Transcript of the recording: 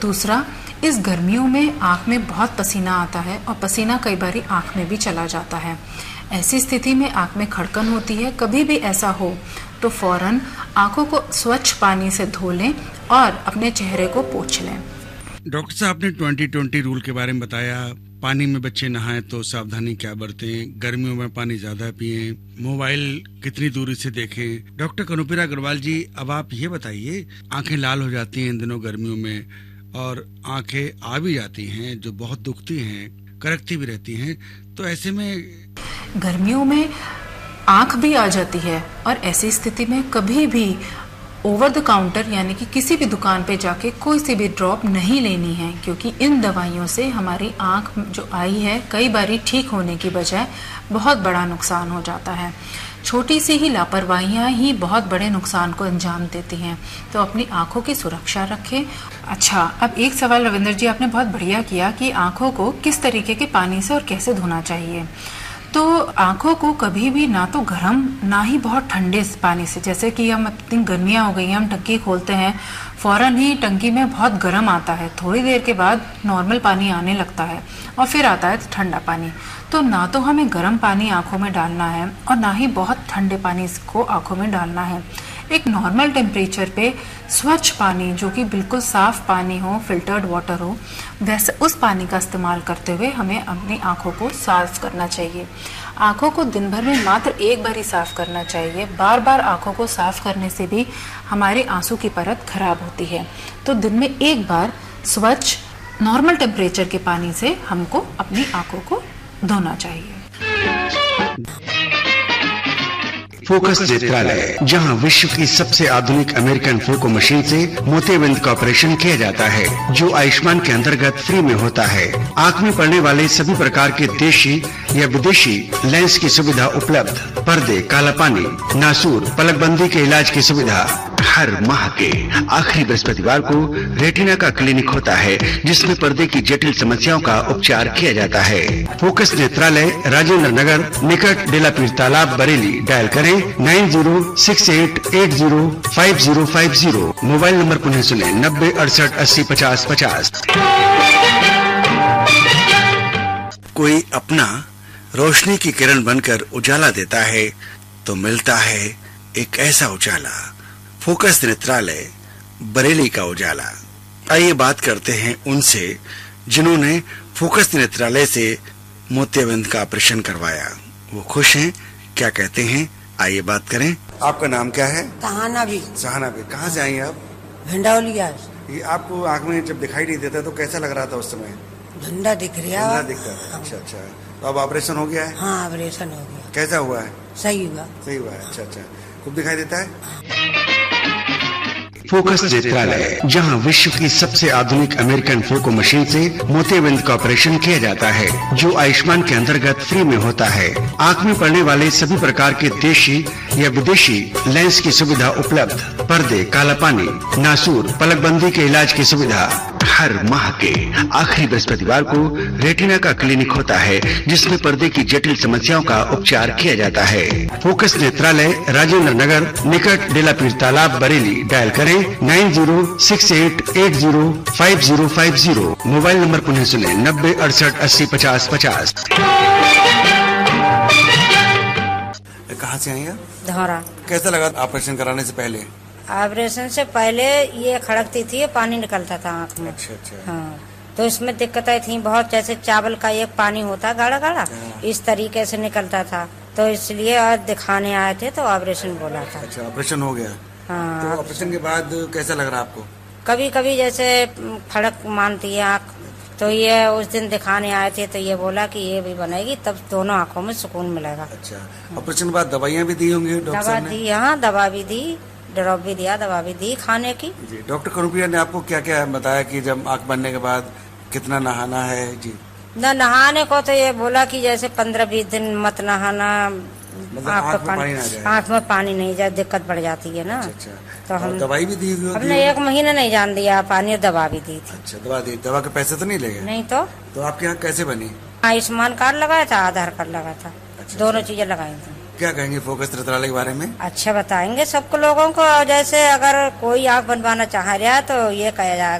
दूसरा, इस गर्मियों में आँख में बहुत पसीना आता है और पसीना कई बार आँख में भी चला जाता है। ऐसी स्थिति में आँख में खड़कन होती है। कभी भी ऐसा हो तो फौरन आँखों को स्वच्छ पानी से धो लें और अपने चेहरे को पोंछ लें। डॉक्टर साहब ने 2020 रूल के बारे में बताया। पानी में बच्चे नहाएं तो सावधानी क्या बरतें, गर्मियों में पानी ज्यादा पिएं, मोबाइल कितनी दूरी से देखें। डॉक्टर कनुपीरा अग्रवाल जी, अब आप ये बताइए, आंखें लाल हो जाती हैं इन दिनों गर्मियों में और आंखें आ भी जाती हैं जो बहुत दुखती हैं, करकती भी रहती हैं, तो ऐसे में गर्मियों में आंख भी आ जाती है और ऐसी स्थिति में कभी भी ओवर द काउंटर यानी कि किसी भी दुकान पे जाके कोई सी भी ड्रॉप नहीं लेनी है, क्योंकि इन दवाइयों से हमारी आंख जो आई है कई बारी ठीक होने की बजाय बहुत बड़ा नुकसान हो जाता है। छोटी सी ही लापरवाहियां ही बहुत बड़े नुकसान को अंजाम देती हैं, तो अपनी आंखों की सुरक्षा रखें। अच्छा, अब एक सवाल रविंद्र जी, आपने बहुत बढ़िया किया कि आंखों को किस तरीके के पानी से और कैसे धोना चाहिए। तो आंखों को कभी भी ना तो गर्म ना ही बहुत ठंडे पानी से, जैसे कि हम इतनी गर्मियां हो गई हैं, हम टंकी खोलते हैं, फौरन ही टंकी में बहुत गर्म आता है, थोड़ी देर के बाद नॉर्मल पानी आने लगता है और फिर आता है ठंडा पानी। तो ना तो हमें गर्म पानी आंखों में डालना है और ना ही बहुत ठंडे पानी को आंखों में डालना है। एक नॉर्मल टेम्परेचर पे स्वच्छ पानी, जो कि बिल्कुल साफ पानी हो, फिल्टर्ड वाटर हो, वैसे उस पानी का इस्तेमाल करते हुए हमें अपनी आंखों को साफ करना चाहिए। आंखों को दिन भर में मात्र एक बार ही साफ करना चाहिए। बार बार आंखों को साफ करने से भी हमारे आंसू की परत खराब होती है। तो दिन में एक बार स्वच्छ नॉर्मल टेम्परेचर के पानी से हमको अपनी आंखों को धोना चाहिए। फोकस नेत्रालय, जहां विश्व की सबसे आधुनिक अमेरिकन फोको मशीन से मोतियाबिंद का ऑपरेशन किया जाता है, जो आयुष्मान के अंतर्गत फ्री में होता है। आँख में पड़ने वाले सभी प्रकार के देशी या विदेशी लेंस की सुविधा उपलब्ध, पर्दे, काला पानी, नासूर, पलकबंदी के इलाज की सुविधा। हर माह के आखिरी बृहस्पतिवार को रेटिना का क्लिनिक होता है, जिसमें पर्दे की जटिल समस्याओं का उपचार किया जाता है। फोकस नेत्रालय, राजेंद्र नगर, निकट डेलापीर तालाब, बरेली। डायल करें 9068805050। मोबाइल नंबर पुनः सुने 9068805050। कोई अपना रोशनी की किरण बनकर उजाला देता है तो मिलता है एक ऐसा उजाला, फोकस नेत्रालय, बरेली का उजाला। आइए बात करते हैं उनसे जिन्होंने फोकस नेत्रालय से मोतियाबिंद का ऑपरेशन करवाया। वो खुश हैं, क्या कहते हैं, आइए बात करें। आपका नाम क्या है? सहाना भी। सहाना भी। कहाँ से आई हैं आप? भिंडौलिया। ये आपको आँख में जब दिखाई नहीं देता तो कैसा लग रहा था उस समय? धुंधा दिख रहा। धुंधा दिखता था। अच्छा अच्छा। तो अब ऑपरेशन हो गया है? हाँ, ऑपरेशन हो गया। कैसा हुआ है? सही हुआ। सही हुआ है। अच्छा अच्छा। खूब दिखाई देता है? फोकस नेत्रालय, जहां विश्व की सबसे आधुनिक अमेरिकन फोको मशीन से मोतियाबिंद का ऑपरेशन किया जाता है, जो आयुष्मान के अंतर्गत फ्री में होता है। आँख में पड़ने वाले सभी प्रकार के देशी या विदेशी लेंस की सुविधा उपलब्ध, पर्दे, काला पानी, नासूर, पलकबंदी के इलाज की सुविधा। हर माह के आखिरी बृहस्पतिवार को रेटिना का क्लिनिक होता है, जिसमें पर्दे की जटिल समस्याओं का उपचार किया जाता है। फोकस नेत्रालय, राजेंद्र नगर, निकट डेलापीर तालाब, बरेली। डायल करें 9068805050। मोबाइल नंबर पुनः सुने 9068805050। कहाँ से आई हैं? धौरा। कैसा लगा ऑपरेशन कराने से पहले? ऑपरेशन से पहले ये खड़कती थी, पानी निकलता था आँख में। अच्छा अच्छा। हाँ, तो इसमें दिक्कतें थी बहुत, जैसे चावल का एक पानी होता गाढ़ा गाढ़ा, इस तरीके से निकलता था, तो इसलिए आज दिखाने आए थे तो ऑपरेशन बोला था। अच्छा, ऑपरेशन हो गया। हाँ। तो ऑपरेशन के बाद कैसा लग रहा आपको? कभी कभी जैसे फड़क मानती है आँख, तो ये उस दिन दिखाने आए थे तो ये बोला कि ये भी बनेगी, तब दोनों आँखों में सुकून मिलेगा। अच्छा, ऑपरेशन के बाद दवाइयाँ भी दी होंगी डॉक्टर दवा ने? दी, हाँ, दवा भी दी, ड्रॉप भी दिया, दवा भी दी खाने की। जी, डॉक्टर कनुपीरा ने आपको क्या क्या बताया कि जब आँख बनने के बाद कितना नहाना है? जी, न नहाने को तो ये बोला कि जैसे 15-20 दिन मत नहाना, मतलब आँख में पानी नहीं जाए, दिक्कत बढ़ जाती है ना। अच्छा, तो हम दवाई भी दी होगी? हमने 1 महीना नहीं जान दिया, पानी दवा भी दी थी। अच्छा, दवा दी। दवा के पैसे तो नहीं लगे? नहीं। तो आपके यहाँ कैसे बनी? आयुष्मान कार्ड लगाया था, आधार कार्ड लगाया था। अच्छा, दोनों चीजें लगाई थी। क्या कहेंगे फोकस नेत्रालय के बारे में? अच्छा बताएंगे सबको लोगों को, जैसे अगर कोई आँख बनवाना चाह रहा है तो ये कहा जाएगा